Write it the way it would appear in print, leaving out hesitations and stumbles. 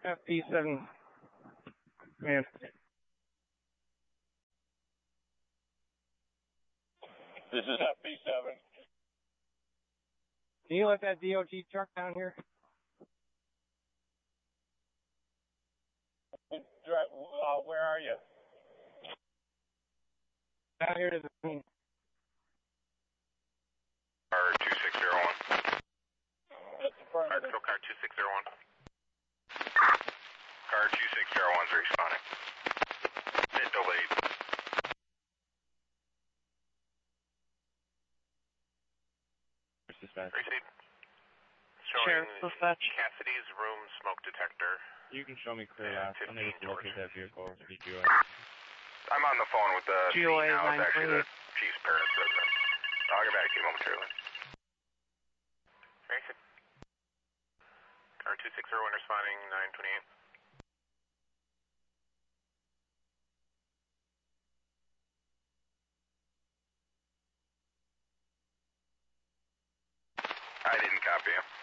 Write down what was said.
FP7, man. This is FP7. Can you let that DOT truck down here? Where are you? Down here to the scene. Car 2601. Affirmative. Car 2601. Car 2601's responding. Bit delayed. Proceed. Showing dispatch. Cassidy's room smoke detector. You can show me clear last. I'm able to locate that vehicle. DQA. I'm on the phone with the GOA now. It's actually the 928. chief's parents resident. I'll get back to you momentarily. Proceed. Car 2601 responding 928. I didn't copy you.